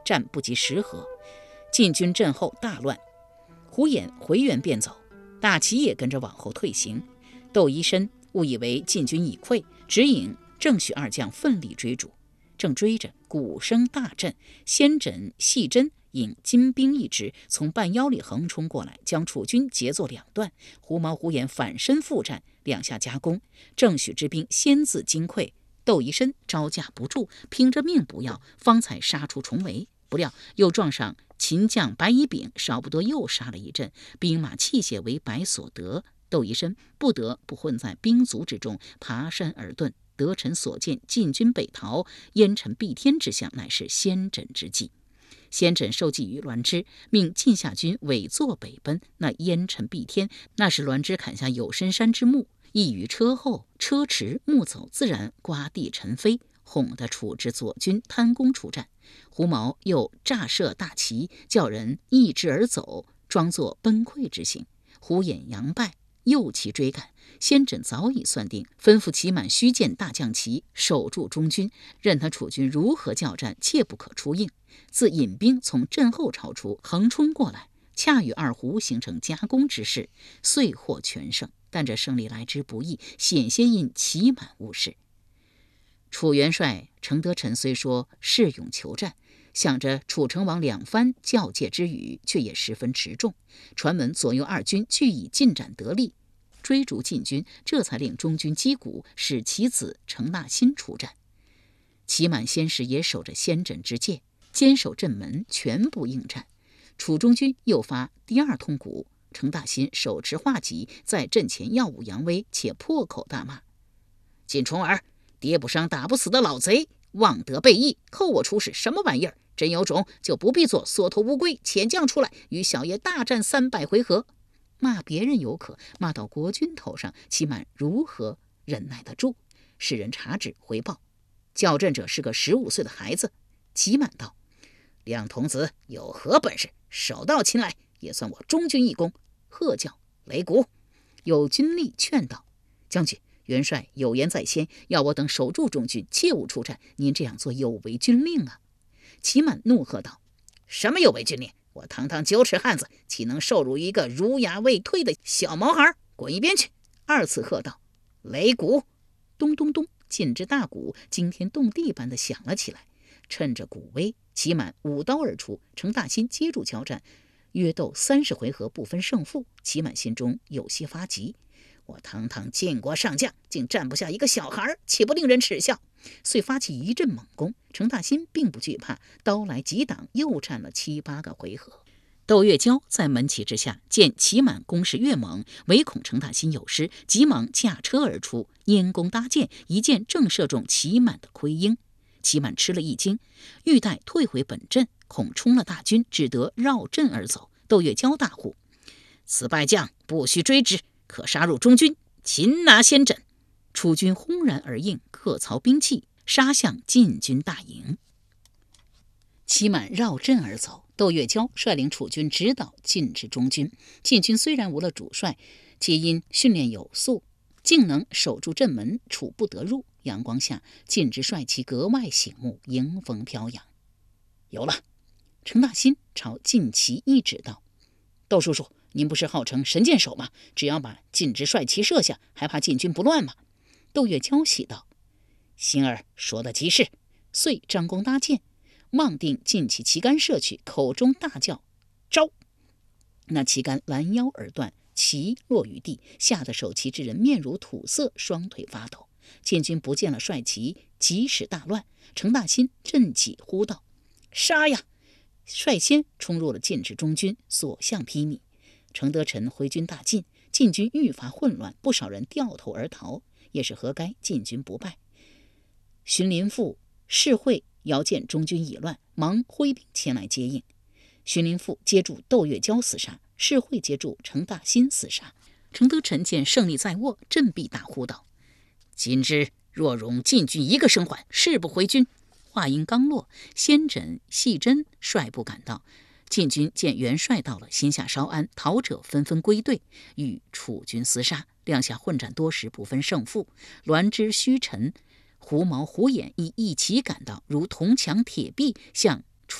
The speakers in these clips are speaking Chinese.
战不及10合，晋军阵后大乱。胡衍回援便走，大齐也跟着往后退行。窦宜申误以为晋军已溃，指引郑许2将奋力追逐。正追着，鼓声大震，先轸、细真引金兵一支从半腰里横冲过来，将楚军截作2段。胡毛、胡衍反身复战，2下夹攻，郑许之兵先自惊溃。窦宜申招架不住，拼着命不要，方才杀出重围。不料又撞上秦将白乙丙，少不多又杀了一阵，兵马器械为白所得。窦宜申不得不混在兵卒之中，爬山而遁。得臣所见，晋军北逃，燕臣避天之象，乃是先轸之计。先轸受计于栾枝，命晋下军委坐北奔。那燕臣避天，那是栾枝砍下有深山之木，役于车后，车迟木走，自然刮地尘飞，哄得楚之左军贪功出战。胡毛又诈设大旗，叫人抑之而走，装作崩溃之形。胡衍佯败，诱其追赶。先轸早已算定，吩咐齐满须建大将旗，守住中军，任他楚军如何交战，切不可出应。自引兵从阵后超出，横冲过来，恰与2胡形成夹攻之势，遂获全胜。但这胜利来之不易，险些因齐满误事。楚元帅程德臣虽说誓勇求战，想着楚成王2番教诫之语，却也十分持重。传闻左右2军俱已进展得力，追逐晋军，这才令中军击鼓，使其子程大新出战。齐满先时也守着先轸之界，坚守阵门，全部应战。楚中军又发第2通鼓，程大新手持画戟，在阵前耀武扬威，且破口大骂：晋重耳，跌不伤打不死的老贼，妄得背义，扣我出使什么玩意儿？真有种就不必做缩头乌龟，遣将出来与小爷大战300回合。骂别人有可，骂到国君头上，齐满如何忍耐得住？使人查旨回报，校正者是个15岁的孩子。齐满道：亮童子有何本事？手到擒来，也算我中军一功。喝叫擂鼓。有军吏劝道：将军，元帅有言在先，要我等守住中军，切勿出战，您这样做有违军令啊！齐满怒喝道：什么有违军令？我堂堂9尺汉子，岂能受辱一个儒雅未退的小毛孩？滚一边去！2次喝道：擂鼓！咚咚咚，劲之大鼓惊天动地般的响了起来。趁着鼓威，齐满舞刀而出，程大新接住交战，约斗30回合不分胜负。齐满心中有些发急，我堂堂晋国上将，竟战不下一个小孩，岂不令人耻笑？遂发起一阵猛攻。程大新并不惧怕，刀来急挡，又战了7、8个回合。窦月娇在门旗之下，见齐满攻势越猛，唯恐程大新有失，急忙驾车而出，拈弓搭箭，一箭正射中齐满的盔缨。齐满吃了一惊，欲待退回本阵，恐冲了大军，只得绕阵而走。窦月娇大呼：此败将不须追之，可杀入中军，擒拿先轸。楚军轰然而应，各槽兵器，杀向晋军大营。齐满绕阵而走，窦月娇率领楚军直捣晋之中军。晋军虽然无了主帅，皆因训练有素，竟能守住阵门，楚不得入。阳光下，晋之帅气格外醒目，迎风飘扬。有了！程大新朝晋旗一指道：窦叔叔，您不是号称神箭手吗？只要把晋之帅旗射下，还怕晋军不乱吗？窦月娇喜道：星儿说得极是。遂张弓搭箭，望定晋旗旗杆射去，口中大叫：招！那旗杆拦腰而断，旗落于地，吓得守旗之人面如土色，双腿发抖。晋军不见了帅旗，即使大乱。程大新振戟呼道：杀呀！率先冲入了晋之中军，所向披靡。程德臣回军大进，晋军愈发混乱，不少人掉头而逃，也是活该晋军不败。荀林父、士会遥见中军已乱，忙挥兵前来接应。荀林父接住窦月娇厮杀，士会接住程大新厮杀。程德臣见胜利在握，振臂大呼道：今之若容晋军一个生还，誓不回军。话音刚落，先轸、细真率部赶到。晋军见元帅到了，心下稍安，逃者纷纷归队，与楚军厮杀。2下混战多时，不分胜负。栾枝、须陈、胡毛、胡衍亦一齐赶到，如铜墙铁壁，向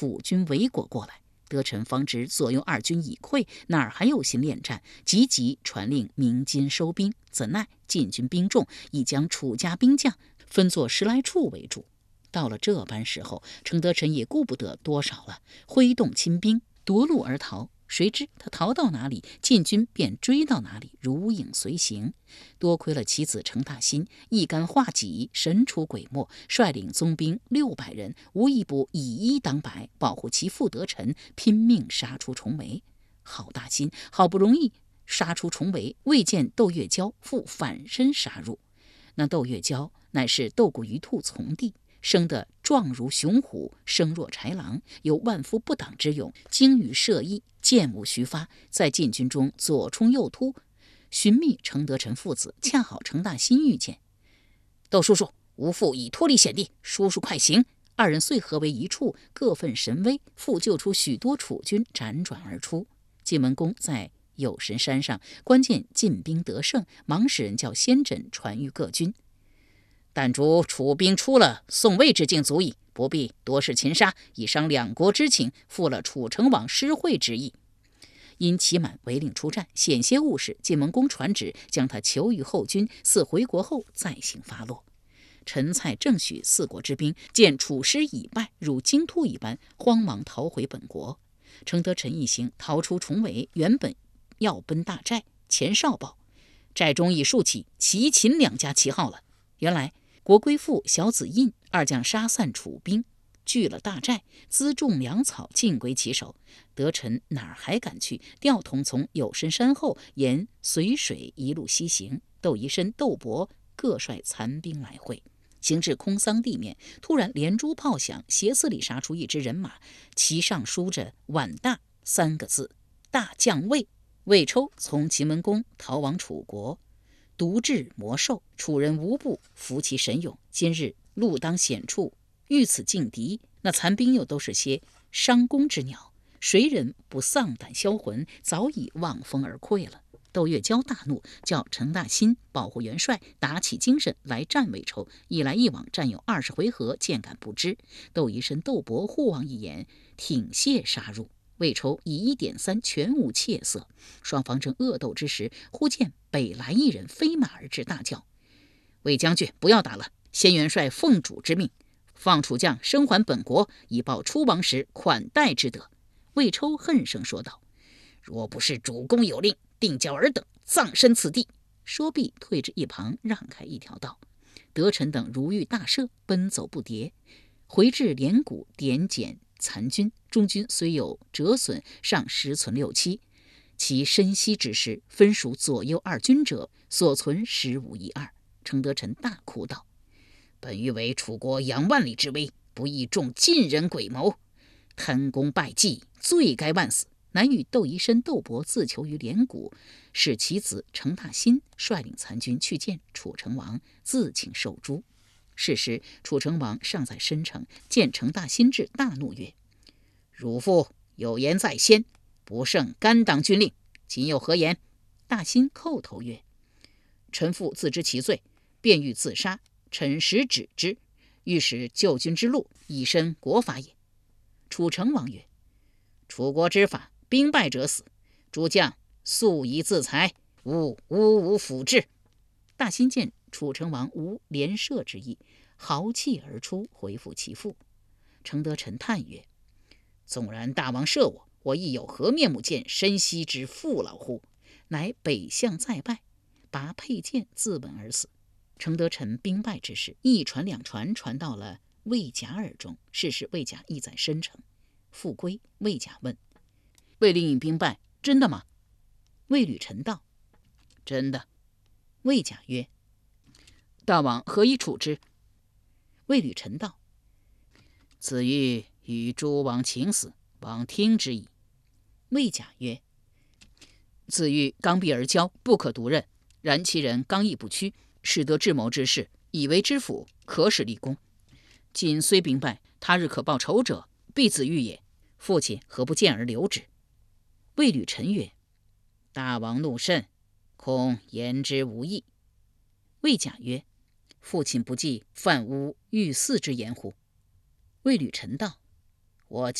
楚军围裹过来。德臣方知左右二军已溃，哪儿还有心恋战？急急传令鸣金收兵。怎奈晋军兵众，已将楚家兵将分作10来处围住。到了这般时候，程德臣也顾不得多少了，挥动亲兵夺路而逃。谁知他逃到哪里，晋军便追到哪里，如影随形。多亏了其子程大新一干化戟，神出鬼没，率领宗兵600人，无一不以一当百，保护其父德臣，拼命杀出重围。郝大新好不容易杀出重围，未见窦月娇，复反身杀入。那窦月娇乃是窦固鱼兔从弟，生得壮如雄虎，声若豺狼，有万夫不挡之勇，精于射艺，箭无虚发，在晋军中左冲右突，寻觅程德臣父子。恰好程大新遇见，窦叔叔，吾父已脱离险地，叔叔快行。二人遂合为一处，各奋神威，复救出许多楚军，辗转而出。晋文公在有神山上关键晋兵得胜，忙使人叫先轸传谕各军，但逐楚兵出了宋魏之境足矣，不必多事擒杀，以伤两国之情，负了楚成王施惠之意。因期满违令出战，险些误事，晋文公传旨将他囚于后军，似回国后再行发落。陈蔡郑许4国之兵见楚师已败，如惊突一般，慌忙逃回本国。程德臣一行逃出重围，原本要奔大寨，前哨报寨中已竖起齐秦2家旗号了。原来国归父小子印2将杀散楚兵，据了大寨，辎重粮草尽归其手。德臣哪儿还敢去？调同从有深山后沿随水一路西行。窦宜申、窦伯各率残兵来会。行至空桑地面，突然连珠炮响，斜刺里杀出一支人马，旗上书着“皖大”3个字。大将魏，魏抽从秦文公逃往楚国，独至魔兽，楚人无不服其神勇。今日路当险处，遇此劲敌，那残兵又都是些伤弓之鸟，谁人不丧胆销魂，早已望风而溃了。窦月娇大怒，叫程大新保护元帅，打起精神来战魏抽。一来一往战有20回合，箭杆不支。窦宜申、窦伯互望一眼，挺械杀入。魏抽以1点3，全无怯色。双方正恶斗之时，忽见北来一人飞马而至，大叫：“魏将军，不要打了！先元帅奉主之命，放楚将生还本国，以报出亡时款待之德。”魏抽恨声说道：“若不是主公有令，定叫尔等葬身此地。”说毕，退至一旁，让开一条道。德臣等如遇大赦，奔走不迭，回至连谷点检残军。中军虽有折损，尚实存6、7。其深悉之师，分属左右2军者，所存15、1、2。程德臣大哭道：“本欲为楚国扬万里之威，不意中晋人诡谋，贪功败绩，罪该万死。”乃与窦宜申、窦伯自囚于连谷，使其子程大新率领残军去见楚成王，自请受诛。是时楚成王尚在申城，见程大新至，大怒曰：“汝父有言在先，不胜甘当军令，今又何言？”大新叩头曰：“臣父自知其罪，便欲自杀，臣实止之，欲使救军之路，以身国法也。”楚成王曰：“楚国之法，兵败者死，诸将速以自裁，吾无辅治。”大新见楚成王无连射之意，豪气而出，回复其父。程德臣叹曰：“纵然大王赦我，我亦有何面目见申息之父老乎？”乃北向再拜，拔佩剑自刎而死。程德臣兵败之事，一传2传，传到了魏甲耳中。是时魏甲亦在申城。复归，魏甲问：“魏令尹兵败，真的吗？”魏履臣道：“真的。”魏甲曰：“大王何以处之？”魏履臣道：“子欲与诸王请死，王听之矣。”魏甲曰：“子欲刚愎而骄，不可独任。然其人刚毅不屈，使得智谋之事，以为知府，可使立功。今虽兵败，他日可报仇者，必子欲也。父亲何不见而留之？”魏履臣曰：“大王怒甚，恐言之无益。”魏甲曰：“父亲不计犯诬御嗣之言乎？”魏履臣道：“我